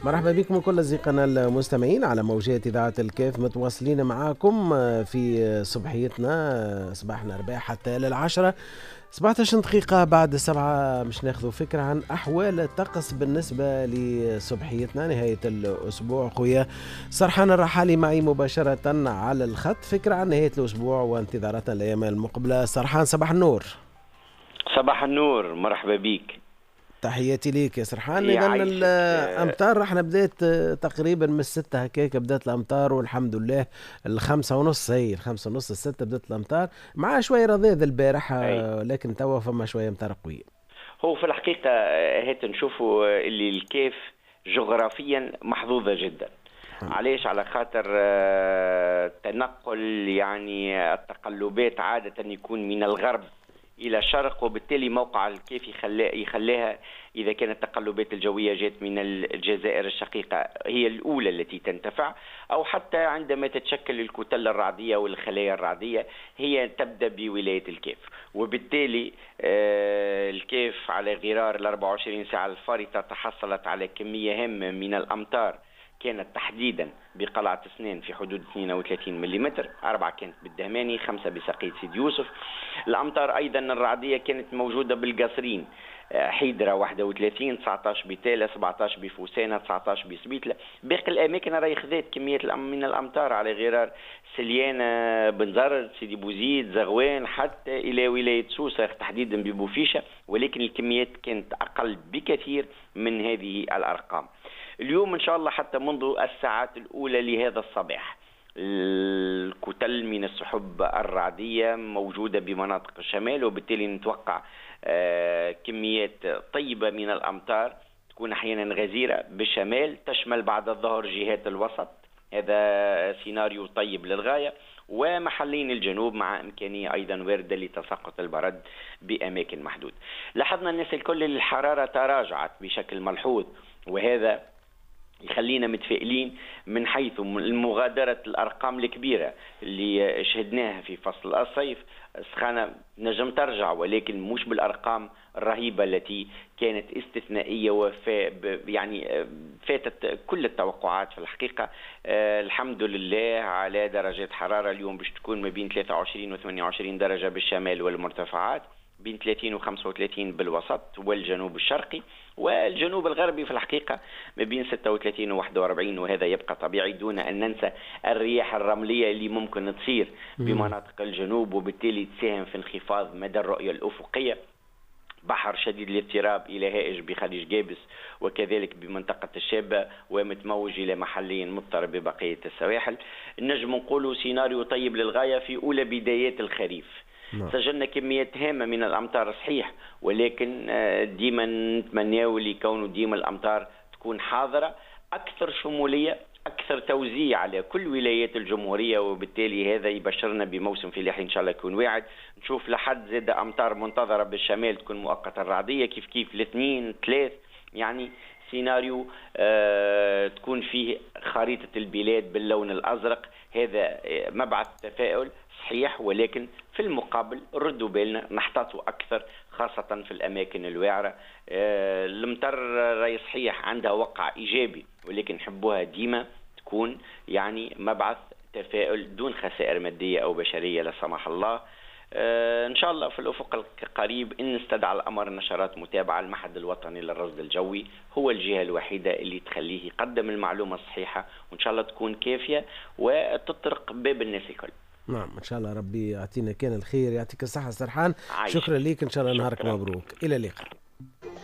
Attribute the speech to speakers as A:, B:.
A: مرحبا بكم كل أصدقائنا المستمعين على موجات إذاعة الكيف، متواصلين معاكم في صبحيتنا، صباحنا رباح حتى للعشرة 17 دقيقة بعد السبعة. مش ناخذوا فكرة عن أحوال الطقس بالنسبة لصبحيتنا نهاية الأسبوع. خويا سرحان الرحالي معي مباشرة على الخط، فكرة عن نهاية الأسبوع وانتظاراتنا الأيام المقبلة. سرحان صباح النور.
B: صباح النور، مرحبا بيك.
A: تحياتي ليك يا سرحان. إذا
B: يعيشك.
A: الأمطار احنا بدأت تقريبا من الستة هكاك بدأت الأمطار، والحمد لله الخمسة ونص، هي الخمسة ونص الستة بدأت الأمطار مع شوية رذاذ البارح، لكن توا فما شوية أمطار قوية.
B: هو في الحقيقة هات نشوفوا اللي الكيف جغرافيا محظوظة جدا. علاش؟ على خاطر تنقل يعني التقلبات عادة يكون من الغرب إلى الشرق، وبالتالي موقع الكيف يخليها إذا كانت التقلبات الجوية جات من الجزائر الشقيقة هي الأولى التي تنتفع، أو حتى عندما تتشكل الكتل الرعدية والخلايا الرعدية هي تبدأ بولاية الكيف. وبالتالي الكيف على غرار ال 24 ساعة الفارطة تحصلت على كمية هامة من الأمطار، كانت تحديدا بقلعة سنان في حدود 32 ملم، 4 كانت بالدهماني، 5 بسقية سيد يوسف. الأمطار أيضا الرعدية كانت موجودة بالقصرين، حيدرة 31، 19 بتالة، 17 بفوسانة، 19 بسبيتلة. باقي الأماكن راهي خذات كمية من الأمطار على غرار سليانة، بنزرت، سيدي بوزيد، زغوان، حتى إلى ولاية سوسة تحديدا ببوفيشة، ولكن الكميات كانت أقل بكثير من هذه الأرقام. اليوم إن شاء الله حتى منذ الساعات الأولى لهذا الصباح الكتل من السحب الرعدية موجودة بمناطق الشمال، وبالتالي نتوقع كميات طيبة من الأمطار تكون أحيانا غزيرة بالشمال، تشمل بعد الظهر جهات الوسط، هذا سيناريو طيب للغاية، ومحلين الجنوب مع إمكانية أيضا واردة لتساقط البرد بأماكن محدودة. لاحظنا الناس الكل الحرارة تراجعت بشكل ملحوظ، وهذا يخلينا متفائلين من حيث المغادرة الأرقام الكبيرة اللي شهدناها في فصل الصيف. السخانة نجم ترجع، ولكن مش بالأرقام الرهيبة التي كانت استثنائية يعني فاتت كل التوقعات في الحقيقة. الحمد لله على درجات حرارة اليوم باش تكون ما بين 23 و 28 درجة بالشمال والمرتفعات، بين 30 و 35 بالوسط والجنوب الشرقي، والجنوب الغربي في الحقيقة ما بين 36 و 41، وهذا يبقى طبيعي دون أن ننسى الرياح الرملية اللي ممكن تصير بمناطق الجنوب، وبالتالي تساهم في انخفاض مدى الرؤية الأفقية. بحر شديد الاضطراب إلى هائج بخليج جابس، وكذلك بمنطقة الشابة، ومتموج إلى محليا مضطرب ببقية السواحل. نجم نقولوا سيناريو طيب للغاية في أولى بدايات الخريف. سجلنا كميات هامة من الأمطار صحيح، ولكن ديما نتمناو لكونه ديما الأمطار تكون حاضرة، أكثر شمولية، أكثر توزيع على كل ولايات الجمهورية، وبالتالي هذا يبشرنا بموسم فلاحي إن شاء الله يكون واعد. نشوف لحد زاد أمطار منتظرة بالشمال تكون مؤقتة الرعدية، كيف الاثنين ثلاث، يعني سيناريو تكون فيه خريطة البلاد باللون الأزرق. هذا مبعث تفاؤل صحيح، ولكن في المقابل ردوا بالنا نحتاطوا أكثر خاصة في الأماكن الواسعة. المطر راهي صحيح عندها وقع إيجابي، ولكن نحبوها ديما تكون يعني مبعث تفاؤل دون خسائر مادية أو بشرية لا سمح الله. إن شاء الله في الأفق القريب إن استدعى الأمر نشرات متابعة. المعهد الوطني للرصد الجوي هو الجهة الوحيدة اللي تخليه يقدم المعلومة الصحيحة، وإن شاء الله تكون كافية وتطرق باب الناس الكل.
A: نعم إن شاء الله ربي يعطينا كان الخير، يعطيك الصحة سرحان. شكرا لك، إن شاء الله نهارك مبروك، إلى اللقاء.